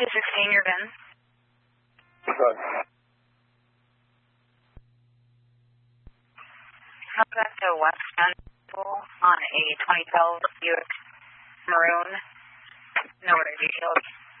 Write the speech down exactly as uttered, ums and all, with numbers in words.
two sixteen, your VIN. Good. Contact to West End on a twenty twelve Buick Maroon. No order details.